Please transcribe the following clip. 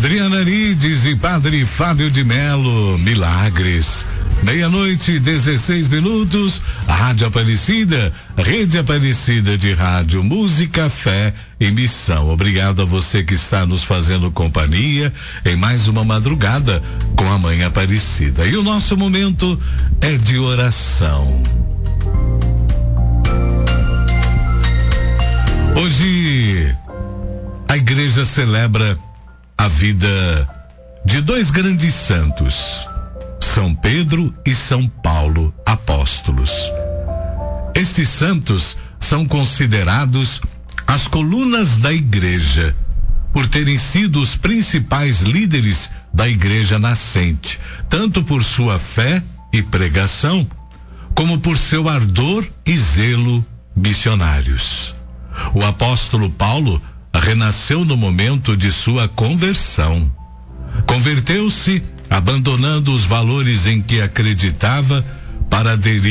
Adriana Arides e Padre Fábio de Melo, Milagres. 00:16, Rádio Aparecida, Rede Aparecida de Rádio, Música, Fé e Missão. Obrigado a você que está nos fazendo companhia em mais uma madrugada com a Mãe Aparecida. E o nosso momento é de oração. Hoje a igreja celebra a vida de dois grandes santos, São Pedro e São Paulo, apóstolos. Estes santos são considerados as colunas da igreja, por terem sido os principais líderes da igreja nascente, tanto por sua fé e pregação, como por seu ardor e zelo missionários. O apóstolo Paulo renasceu no momento de sua conversão. Converteu-se abandonando os valores em que acreditava para aderir